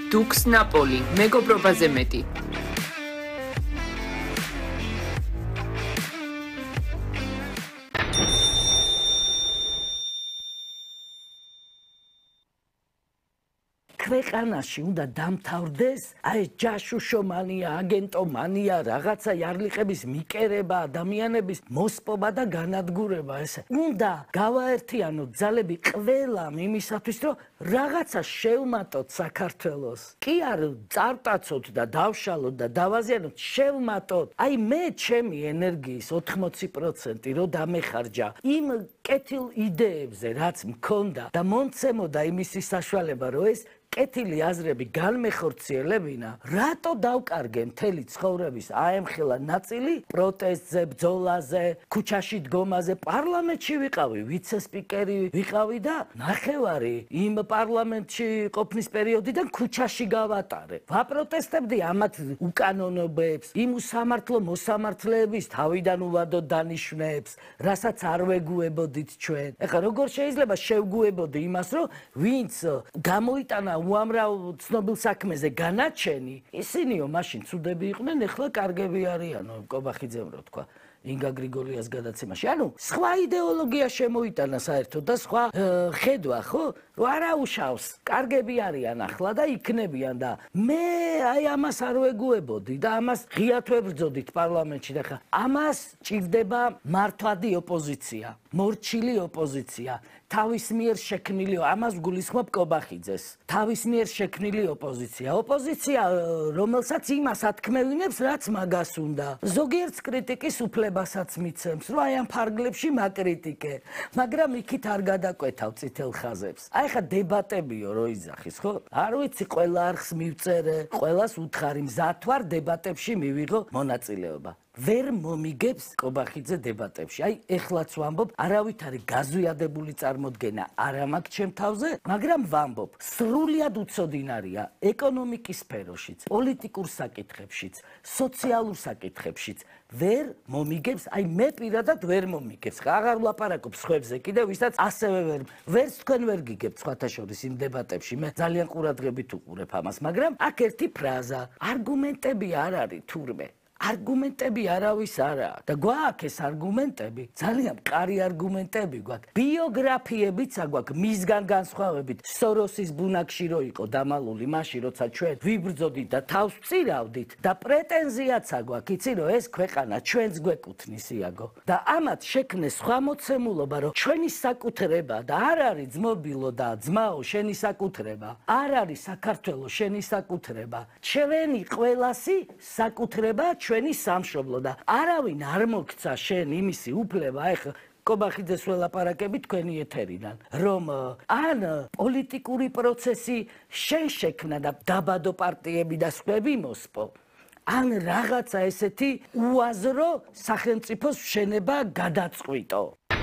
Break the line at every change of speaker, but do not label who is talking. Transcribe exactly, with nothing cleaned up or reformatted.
დუქს ნაპოლი, მეგობრობაზე მეტი.
ქვეყანაში უნდა დამთავრდეს აი ჯაშუშომანია, აგენტომანია, რაღაცა იარლიყების მიკერება, ადამიანების მოსპობა და განადგურება ესე. უნდა გავაერთიანოთ ძალები ყველამ იმისათვის, რომ რაღაცა შევმატოთ საქართველოს. კი არ წარტაცოთ და დავშალოთ და დავაზიანოთ, შევმატოთ. აი მე ჩემი ენერგიის ოთხმოცი პროცენტი რო დამეხარჯა იმ კეთილ იდეებზე, რაც მქონდა და მომცემოდა იმისი საშუალება, რომ ეს კეთილი აზრები განმეხორციელებინა, რატო დავკარგე მთელი ცხოვრების აემხელა ნაწილი პროტესტზე, ბრძოლაზე, ქუჩაში დგომაზე, პარლამენტში ვიყავი, ვიცე-სპიკერი ვიყავი და ნახევარი იმ პარლამენტში ყოფნის პერიოდიდან ქუჩაში გავატარე. ვაპროტესტებდი ამათ უკანონობებს, იმ უსამართლო მოსამართლეების თავიდან უვადოდ დანიშვნებს, რასაც არ ვეგუებოდით ჩვენ. ეხლა როგორ შეიძლება შევგუებოდი იმას, რომ ვინც გამოიტანა უამრავ ცნობილ საქმეზე განაჩენი, ისინიო მაშინ ცუდები იყვნენ, ეხლა კარგები არიანო, კობახიძემ რო თქვა. ინგა გრიგოლიას გადაცემაში. ანუ სხვა იდეოლოგია შემოიტანა საერთოდ და სხვა ხედვა, ხო? რომ არა უშავს, კარგები არიან ახლა და იქნებიან და მე აი ამას არ ვეგუებოდი და ამას ღიად ვებრძოდით პარლამენტში და ხა ამას ჭირდება მართვადი ოპოზიცია, მორჩილი ოპოზიცია. თავის მიერ შექმნილი, ამას გულისხმობ კობახიძეს. თავის მიერ შექმნილი ოპოზიცია. ოპოზიცია, რომელსაც იმას ათქმევინებს, რაც მაგას უნდა. ზოგიერთს კრიტიკის უფლებასაც მიცემს, რომ აი ამ ფარგლებში მაკრიტიკე. მაგრამ იქით არ გადაკვეთავ წითელ ხაზებს. აი ხა დებატებიო რო იძახის, ხო? არ ვიცი, ყველა არხს მივწერე, ყველას უთხარი მზად ვარ დებატებში მივიღო მონაწილეობა. ვერ მომიგებს კობახიძე დებატებში. აი ეხლაც ვამბობ, არავით არის გაზვიადებული წარმოდგენა არ მაქვს ჩემ თავზე, მაგრამ ვამბობ, სრულიად უცოდინარია ეკონომიკის სფეროშიც, პოლიტიკურ საკითხებშიც, სოციალურ საკითხებშიც. ვერ მომიგებს, აი მე პირადად ვერ მომიგებს. აღარ ვლაპარაკობ სხვებზე კიდე, ვისაც ასევე ვერ ვერც თქვენ ვერ გიგებთ სხვათა შორის იმ დებატებში. მე ძალიან ყურადღებით უყურებ ამას, მაგრამ აქ ერთი ფრაზა, არგუმენტები არ არის თურმე. არგუმენტები არავის არაა და გვაქვს ეს არგუმენტები, ძალიან მყარი არგუმენტები გვაქვს. ბიოგრაფიებიც აგვაქვს მისგან განსხვავებით. სოროსის ბუნაგში რო იყო დამალული, მაშინ როცა ჩვენ ვიბრძოდით და თავს ვწირავდით და პრეტენზიაც აგვაქვს, იცი რომ ეს ქვეყანა ჩვენს გვეკუთვნის იაგო. და ამათ შექმნეს სხვა მოცემულობა, რომ ჩვენი საკუთრება და არ არის ძმობილო და ძმაო შენი საკუთრება, არ არის საქართველოს შენი საკუთრება. ჩვენი ყველასი საკუთრება ჩვენი სამშობლო და არავინ არ მოგცა შენ იმისი უფლება, ეხლა კობახიძეს ველაპარაკები თქვენი ეთერიდან, რომ ან პოლიტიკური პროცესი შენ შექმნა და დაბადო პარტიები და სხვები მოსპო, ან რაღაცა ესეთი უაზრო სახელმწიფოს შენება გადაწყვიტო.